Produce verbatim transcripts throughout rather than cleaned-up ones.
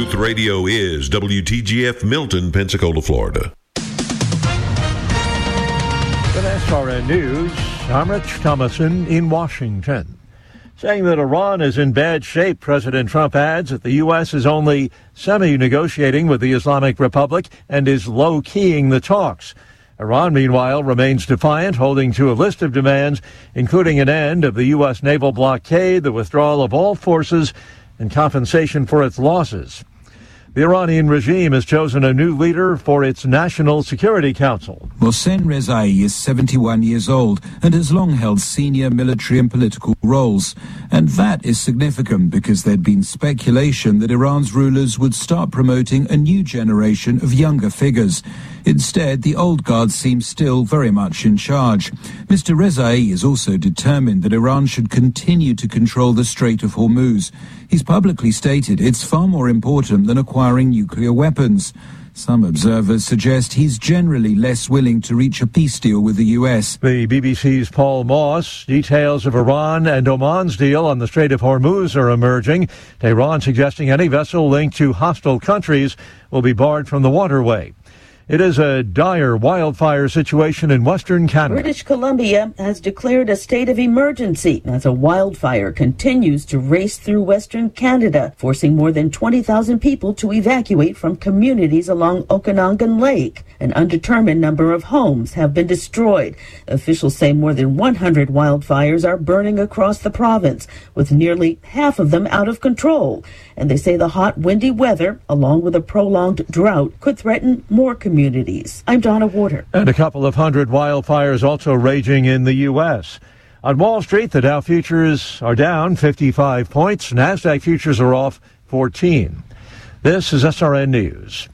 Truth Radio is W T G F Milton, Pensacola, Florida. With S R N News, I'm Rich Thomason in Washington. Saying that Iran is in bad shape, President Trump adds that the U S is only semi-negotiating with the Islamic Republic and is low-keying the talks. Iran, meanwhile, remains defiant, holding to a list of demands, including an end of the U S naval blockade, the withdrawal of all forces, and compensation for its losses. The Iranian regime has chosen a new leader for its National Security Council. Mohsen Rezai is seventy-one years old and has long held senior military and political roles. And that is significant because there'd been speculation that Iran's rulers would start promoting a new generation of younger figures. Instead, the old guard seems still very much in charge. Mister Rezai is also determined that Iran should continue to control the Strait of Hormuz. He's publicly stated it's far more important than acquiring nuclear weapons. Some observers suggest he's generally less willing to reach a peace deal with the U S. The B B C's Paul Moss. Details of Iran and Oman's deal on the Strait of Hormuz are emerging. Tehran suggesting any vessel linked to hostile countries will be barred from the waterway. It is a dire wildfire situation in western Canada. British Columbia has declared a state of emergency as a wildfire continues to race through western Canada, forcing more than twenty thousand people to evacuate from communities along Okanagan Lake. An undetermined number of homes have been destroyed. Officials say more than one hundred wildfires are burning across the province, with nearly half of them out of control. And they say the hot, windy weather, along with a prolonged drought, could threaten more communities. I'm Donna Warder. And a couple of hundred wildfires also raging in the U S. On Wall Street, the Dow futures are down fifty-five points. NASDAQ futures are off fourteen. This is S R N News.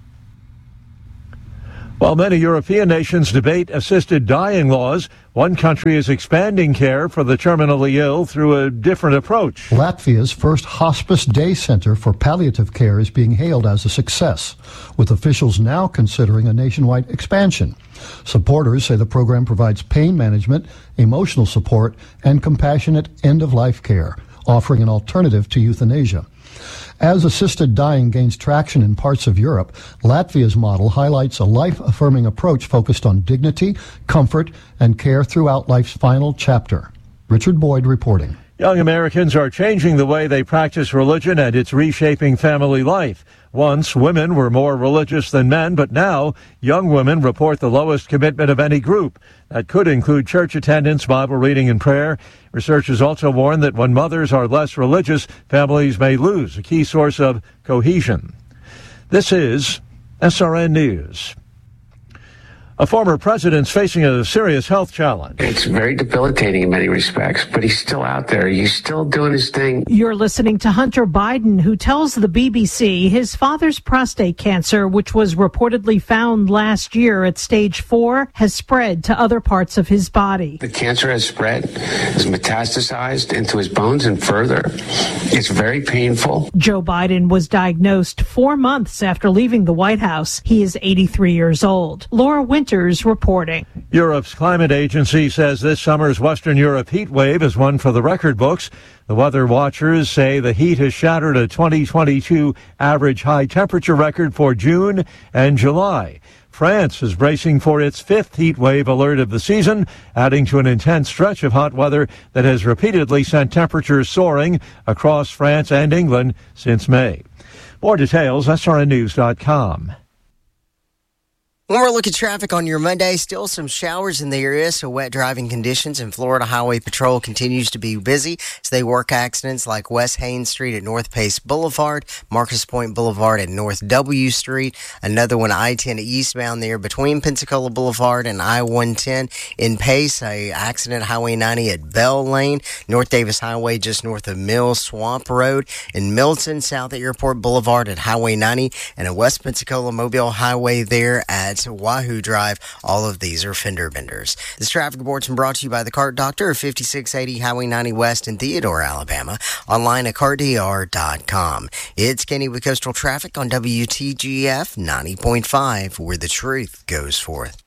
While many European nations debate assisted dying laws, one country is expanding care for the terminally ill through a different approach. Latvia's first hospice day center for palliative care is being hailed as a success, with officials now considering a nationwide expansion. Supporters say the program provides pain management, emotional support, and compassionate end-of-life care, offering an alternative to euthanasia. As assisted dying gains traction in parts of Europe, Latvia's model highlights a life-affirming approach focused on dignity, comfort, and care throughout life's final chapter. Richard Boyd reporting. Young Americans are changing the way they practice religion, and it's reshaping family life. Once, women were more religious than men, but now young women report the lowest commitment of any group. That could include church attendance, Bible reading, and prayer. Researchers also warn that when mothers are less religious, families may lose a key source of cohesion. This is S R N News. A former president's facing a serious health challenge. It's very debilitating in many respects, but he's still out there. He's still doing his thing. You're listening to Hunter Biden, who tells the B B C his father's prostate cancer, which was reportedly found last year at stage four, has spread to other parts of his body. The cancer has spread, has metastasized into his bones and further. It's very painful. Joe Biden was diagnosed four months after leaving the White House. He is eighty-three years old. Laura Winters reporting. Europe's climate agency says this summer's Western Europe heat wave is one for the record books. The weather watchers say the heat has shattered a twenty twenty-two average high temperature record for June and July. France is bracing for its fifth heat wave alert of the season, adding to an intense stretch of hot weather that has repeatedly sent temperatures soaring across France and England since May. More details, S R N news dot com. One more look at traffic on your Monday. Still some showers in the area, so wet driving conditions, and Florida Highway Patrol continues to be busy as they work accidents like West Haines Street at North Pace Boulevard, Marcus Point Boulevard at North W Street, another one I ten eastbound there between Pensacola Boulevard and I one ten. In Pace, a accident Highway ninety at Bell Lane, North Davis Highway just north of Mill Swamp Road. In Milton, south at Airport Boulevard at Highway ninety, and a West Pensacola Mobile Highway there at Wahoo Drive. All of these are fender benders. This traffic report's been brought to you by the Cart Doctor of fifty-six eighty Highway ninety West in Theodore, Alabama. Online at cart d r dot com. It's Kenny with Coastal Traffic on W T G F ninety point five, where the truth goes forth.